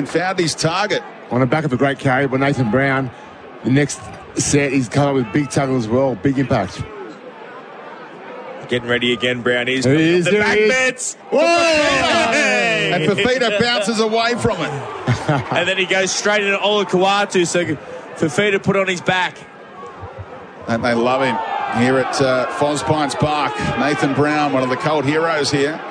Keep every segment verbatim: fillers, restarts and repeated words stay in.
found his target. On the back of a great carry by Nathan Brown, the next set he's come up with big tackle as well, big impact. Getting ready again, Brown is. There he is, the there back he is. bets. Whoa! And Fifita bounces away from it. And then he goes straight into Olakau'atu, so Fifita put on his back. And they love him here at uh, Fospines Park. Nathan Brown, one of the cold heroes here.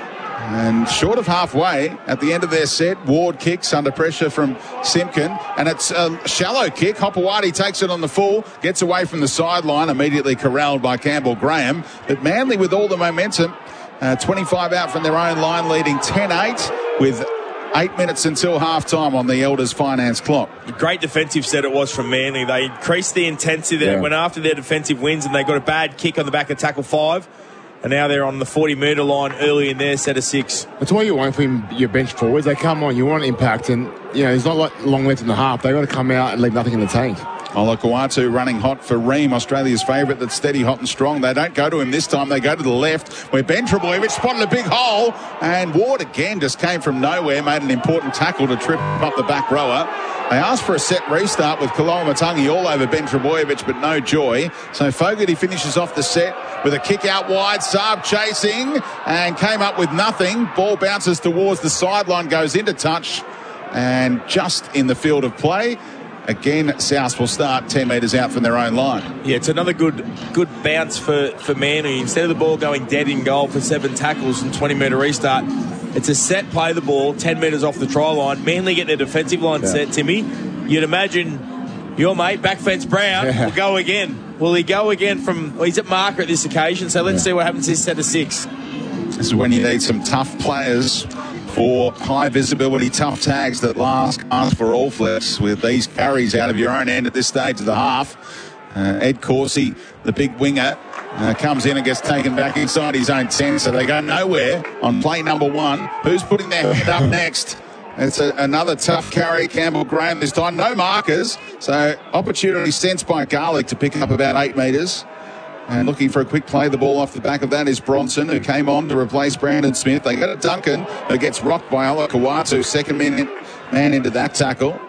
And short of halfway at the end of their set, Ward kicks under pressure from Simpkin, and it's a shallow kick. Hopewadi takes it on the full, gets away from the sideline, immediately corralled by Campbell Graham. But Manly with all the momentum, uh, twenty-five out from their own line, leading ten eight with eight minutes until half-time on the Elders Finance clock. A great defensive set it was from Manly. They increased the intensity. They Yeah. went after their defensive wins, and they got a bad kick on the back of tackle five. And now they're on the forty-metre line early in their set of six. That's why you want from your bench forwards. They come on, you want impact, and you know there's not like long left in the half. They've got to come out and leave nothing in the tank. Olakau'atu running hot for Ream, Australia's favourite that's steady, hot and strong. They don't go to him this time. They go to the left where Ben Trebojevic spotted a big hole, and Ward again just came from nowhere, made an important tackle to trip up the back rower. They asked for a set restart with Koloamatangi all over Ben Trebojevic, but no joy. So Fogarty finishes off the set with a kick out wide. Saab chasing and came up with nothing. Ball bounces towards the sideline, goes into touch, and just in the field of play. Again, South will start ten metres out from their own line. Yeah, it's another good good bounce for, for Manly. Instead of the ball going dead in goal for seven tackles and twenty-metre restart, it's a set play the ball, ten metres off the try line. Manly get their defensive line Yeah. set, Timmy. You'd imagine your mate, back fence Brown, Yeah. will go again. Will he go again from... Well, he's at marker at this occasion, so let's Yeah. see what happens this set of six. This is when you need some tough players for high visibility, tough tags that last ask for all flips with these carries out of your own end at this stage of the half. Uh, Ed Corsi, the big winger, uh, comes in and gets taken back inside his own ten, so they go nowhere on play number one. Who's putting their head up next? It's a, another tough carry, Campbell Graham this time. No markers, so opportunity sensed by Garlick to pick up about eight metres. And looking for a quick play, the ball off the back of that is Bronson, who came on to replace Brandon Smith. They go to Duncan, who gets rocked by Olakau'atu, second man, man into that tackle.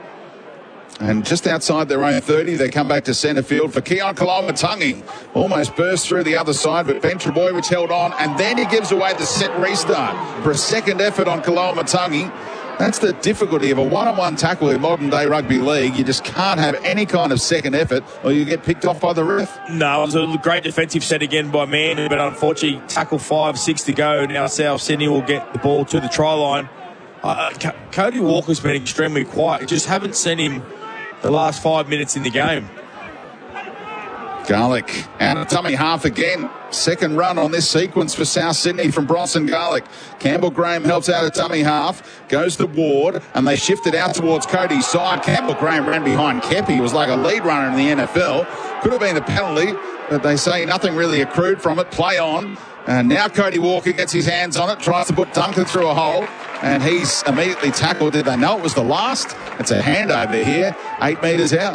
And just outside their own thirty, they come back to centre field for Keon Koloamatangi. Almost burst through the other side, but Ben Trebojevic held on, and then he gives away the set restart for a second effort on Koloamatangi. That's the difficulty of a one-on-one tackle in modern-day rugby league. You just can't have any kind of second effort or you get picked off by the ref. No, it was a great defensive set again by Manly, but unfortunately, tackle five, six to go. Now South Sydney will get the ball to the try line. Uh, C- Cody Walker's been extremely quiet. Just haven't seen him the last five minutes in the game. Garlick out of dummy half again. Second run on this sequence for South Sydney from Bronson Garlick. Campbell Graham helps out at dummy half, goes to Ward, and they shift it out towards Cody's side. Campbell Graham ran behind Kepi. He was like a lead runner in the N F L. Could have been a penalty, but they say nothing really accrued from it. Play on. And now Cody Walker gets his hands on it, tries to put Duncan through a hole, and he's immediately tackled. Did they know it was the last? It's a handover here, eight metres out.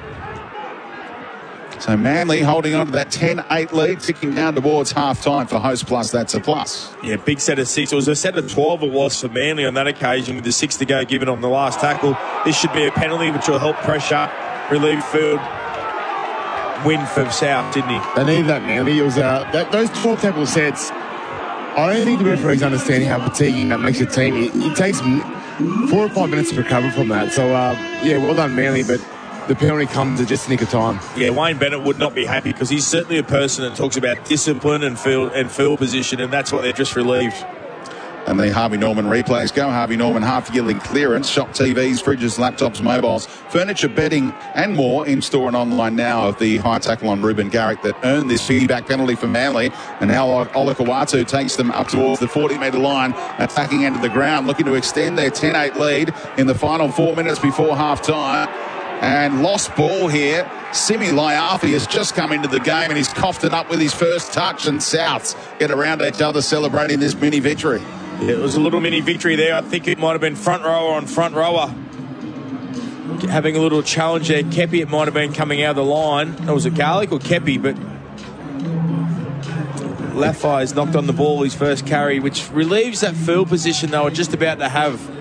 So Manly holding on to that ten eight lead, ticking down towards half-time for Host Plus. That's a plus. Yeah, big set of six. It was a set of twelve it was for Manly on that occasion with the six to go given on the last tackle. This should be a penalty which will help pressure, relieve field, win for South Sydney. They need that, man. It was, uh, that, those twelve tackle sets, I don't think the referees understand how fatiguing that makes a team. It, it takes four or five minutes to recover from that. So, uh, yeah, well done, Manly, but the penalty comes at just a nick of time. Yeah, Wayne Bennett would not be happy because he's certainly a person that talks about discipline and field and field position, and that's what they're just relieved. And the Harvey Norman replays go. Harvey Norman half-yearly clearance. Shop T Vs, fridges, laptops, mobiles, furniture, bedding and more in store and online now of the high tackle on Ruben Garrick that earned this feedback penalty for Manly. And now Olakau'atu takes them up towards the forty-metre line, attacking end of the ground, looking to extend their ten eight lead in the final four minutes before half-time. And lost ball here. Simi Laiafi has just come into the game and he's coughed it up with his first touch, and Souths get around each other celebrating this mini victory. Yeah, it was a little mini victory there. I think it might have been front rower on front rower. Having a little challenge there. Kepi, it might have been coming out of the line. That was a Garlick or Kepi, but Laffey has knocked on the ball his first carry, which relieves that field position they were just about to have